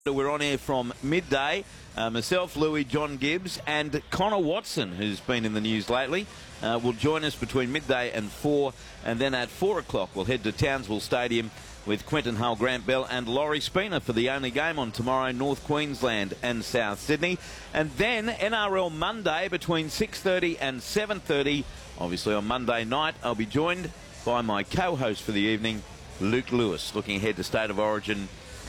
We're on air from midday. Myself, Louis, John Gibbs, and Connor Watson, who's been in the news lately, will join us between midday and 4, and then at 4 o'clock we'll head to Townsville Stadium with Quentin Hull, Grant Bell and Laurie Spina for the only game on tomorrow, North Queensland and South Sydney. And then NRL Monday between 6:30 and 7:30. Obviously on Monday night I'll be joined by my co-host for the evening, Luke Lewis, looking ahead to State of Origin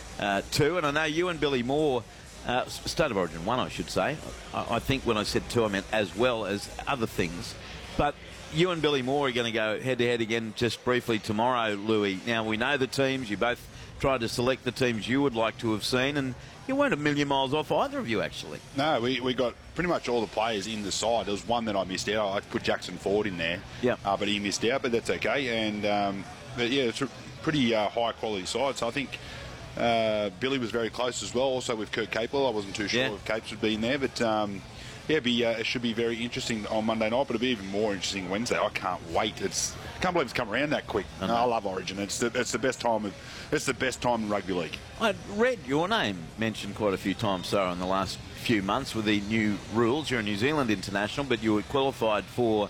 2. And I know you and Billy Moore, State of Origin 1 I should say. I think when I said 2 I meant as well as other things. But you and Billy Moore are going to go head-to-head again just briefly tomorrow, Louis. Now, we know the teams. You both tried to select the teams you would like to have seen, and you weren't a million miles off, either of you, actually. No, we got pretty much all the players in the side. There was one that I missed out. I put Jackson Ford in there, but he missed out, but that's okay. And, but yeah, it's a pretty high-quality side, so I think Billy was very close as well, also with Kurt Capewell. I wasn't too sure if Capes would be in there, but yeah, it should be very interesting on Monday night, but it'll be even more interesting Wednesday. I can't wait. I can't believe it's come around that quick. No, I love Origin. It's the best time. It's the best time in rugby league. I read your name mentioned quite a few times, so in the last few months with the new rules. You're a New Zealand international, but you were qualified for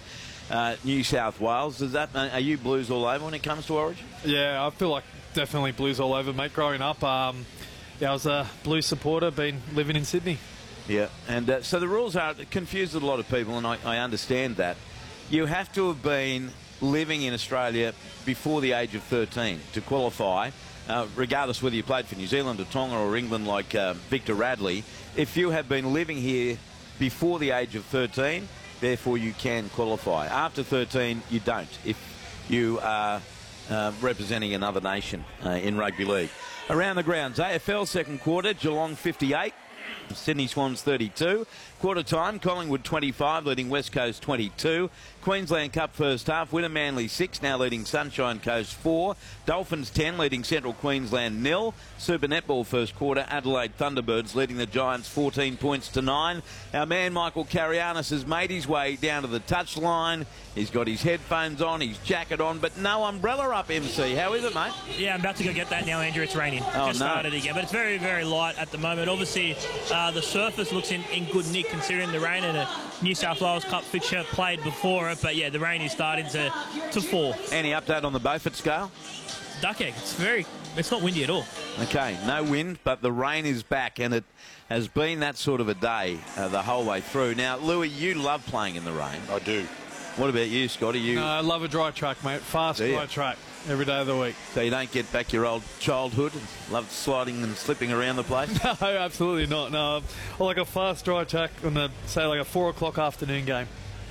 New South Wales. Are you Blues all over when it comes to Origin? Yeah, I feel like definitely Blues all over, mate. Growing up, I was a Blues supporter, been living in Sydney. Yeah, and so the rules are confused a lot of people, and I understand that. You have to have been living in Australia before the age of 13 to qualify, regardless whether you played for New Zealand or Tonga or England like Victor Radley. If you have been living here before the age of 13, therefore you can qualify. After 13, you don't, if you are representing another nation in rugby league. Around the grounds, AFL second quarter, Geelong 58. Sydney Swans 32. Quarter time, Collingwood 25, leading West Coast 22. Queensland Cup first half, winner Manly 6, now leading Sunshine Coast 4. Dolphins 10, leading Central Queensland 0. Super Netball first quarter, Adelaide Thunderbirds leading the Giants 14 points to 9. Our man Michael Carianis has made his way down to the touchline. He's got his headphones on, his jacket on, but no umbrella up, MC. How is it, mate? Yeah, I'm about to go get that now, Andrew. It's raining. Just started again, but it's very, very light at the moment. Obviously, the surface looks in good nick considering the rain, and a New South Wales Cup fixture played before it, but yeah, the rain is starting to fall. Any update on the Beaufort scale? Duck egg. It's not windy at all. Okay, no wind, but the rain is back, and it has been that sort of a day the whole way through. Now, Louis, you love playing in the rain. I do. What about you, Scotty? I love a dry track, mate. Fast dry track every day of the week. So you don't get back your old childhood and love sliding and slipping around the place? No, absolutely not. No, I like a fast dry track on say like a 4 o'clock afternoon game.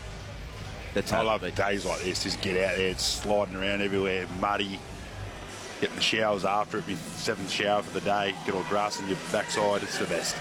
I love days like this. Just get out there, it's sliding around everywhere, muddy. Getting the showers after it, be 7th shower for the day, get all grass in your backside, it's the best.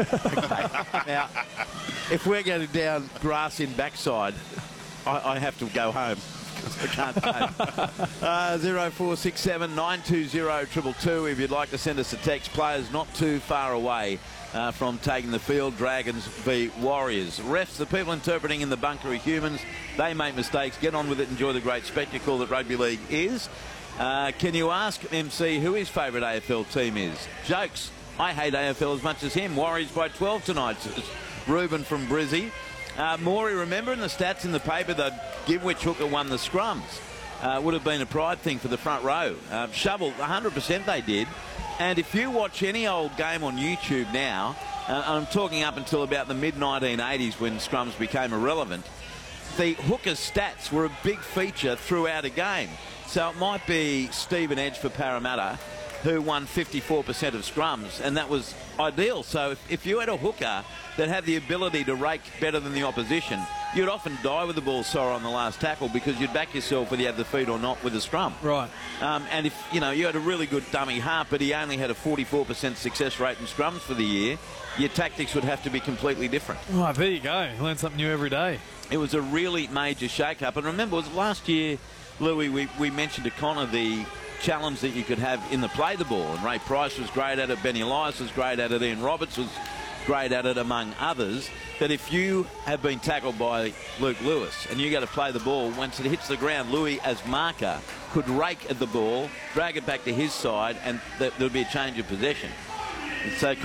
Now, if we're going down grass in backside, I have to go home. I can't go. 0467 920 222 if you'd like to send us a text. Players not too far away from taking the field. Dragons v Warriors. Refs, the people interpreting in the bunker are humans. They make mistakes. Get on with it. Enjoy the great spectacle that rugby league is. Can you ask MC who his favourite AFL team is? Jokes. I hate AFL as much as him. Warriors by 12 tonight, says Ruben from Brizzy. Maury, remember in the stats in the paper that give which hooker won the scrums? Would have been a pride thing for the front row. Shovel, 100% they did. And if you watch any old game on YouTube now, I'm talking up until about the mid-1980s when scrums became irrelevant, the hooker stats were a big feature throughout a game. So it might be Stephen Edge for Parramatta, who won 54% of scrums, and that was ideal. So if you had a hooker that had the ability to rake better than the opposition, you'd often die with the ball sore on the last tackle because you'd back yourself whether you had the feed or not with a scrum. Right. And if you had a really good dummy half, but he only had a 44% success rate in scrums for the year, your tactics would have to be completely different. Oh, there you go. You learn something new every day. It was a really major shake-up. And remember, it was last year, Louis, we mentioned to Connor the challenge that you could have in the play the ball, and Ray Price was great at it, Benny Elias was great at it, Ian Roberts was great at it, among others. That if you have been tackled by Luke Lewis and you go to play the ball, once it hits the ground, Louis as marker could rake at the ball, drag it back to his side, and there would be a change of possession. So